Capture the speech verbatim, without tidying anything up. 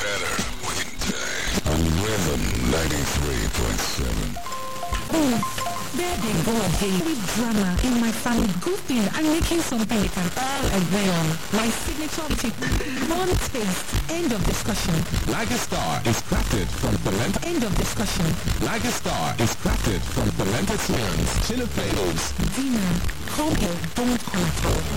better with time. On Rhythm ninety-three point seven. Oh, there they go again with drama in my family, goofing and making something we can all agree on. My signature tip, one taste, end of discussion. Lagerstar is crafted from Polenta. End of discussion. Lagerstar is crafted from Polenta Tunes, Chili Flavors. Dinner, come here, don't come at all.